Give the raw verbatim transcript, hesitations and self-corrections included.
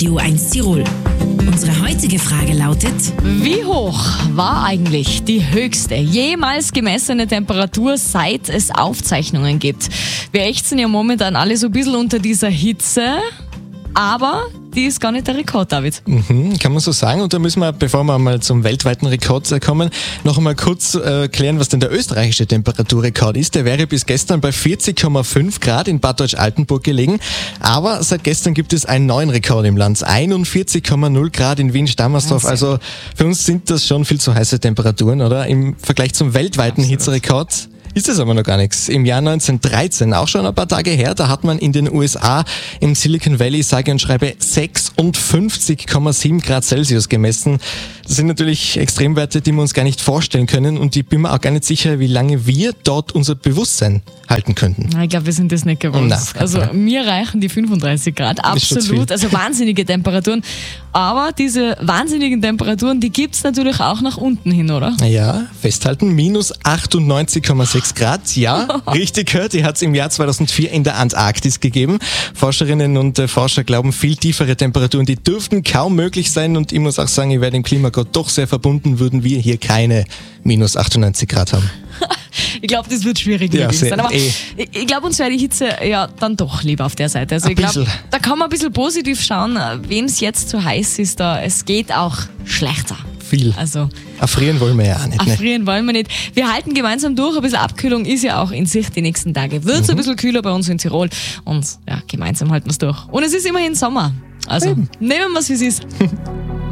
Radio eins Tirol. Unsere heutige Frage lautet: Wie hoch war eigentlich die höchste jemals gemessene Temperatur, seit es Aufzeichnungen gibt? Wir ächzen ja momentan alle so ein bisschen unter dieser Hitze, aber die ist gar nicht der Rekord, David. Mhm, kann man so sagen. Und da müssen wir, bevor wir mal zum weltweiten Rekord kommen, noch einmal kurz äh, klären, was denn der österreichische Temperaturrekord ist. Der wäre bis gestern bei vierzig Komma fünf Grad in Bad Deutsch-Altenburg gelegen. Aber seit gestern gibt es einen neuen Rekord im Land. einundvierzig Komma null Grad in Wien-Stammersdorf. Also für uns sind das schon viel zu heiße Temperaturen, oder? Im Vergleich zum weltweiten Absolut. Hitzerekord ist es aber noch gar nichts. Im Jahr neunzehnhundertdreizehn, auch schon ein paar Tage her, da hat man in den U S A im Silicon Valley, sage und schreibe, sechsundfünfzig Komma sieben Grad Celsius gemessen. Das sind natürlich Extremwerte, die wir uns gar nicht vorstellen können, und ich bin mir auch gar nicht sicher, wie lange wir dort unser Bewusstsein halten könnten. Ich glaube, wir sind das nicht gewohnt. Na, also mir reichen die fünfunddreißig Grad, absolut, also wahnsinnige Temperaturen. Aber diese wahnsinnigen Temperaturen, die gibt's natürlich auch nach unten hin, oder? Ja, festhalten, minus achtundneunzig Komma sechs Grad, ja, richtig gehört, die hat es im Jahr zweitausendvier in der Antarktis gegeben. Forscherinnen und äh, Forscher glauben, viel tiefere Temperaturen, die dürften kaum möglich sein, und ich muss auch sagen, ich wäre dem Klimagott doch sehr verbunden, würden wir hier keine minus achtundneunzig Grad haben. Ich glaube, das wird schwierig ja, sein. Aber eh. ich, ich glaube, uns wäre die Hitze ja dann doch lieber auf der Seite. Also ein ich glaube, da kann man ein bisschen positiv schauen, wem es jetzt zu heiß ist. Da, es geht auch schlechter. Viel. Also, erfrieren wollen wir ja auch nicht. Erfrieren ne? wollen wir nicht. Wir halten gemeinsam durch. Ein bisschen Abkühlung ist ja auch in Sicht die nächsten Tage. Wird es mhm. ein bisschen kühler bei uns in Tirol. Und ja, gemeinsam halten wir es durch. Und es ist immerhin Sommer. Also, Eben. nehmen wir es, wie es ist.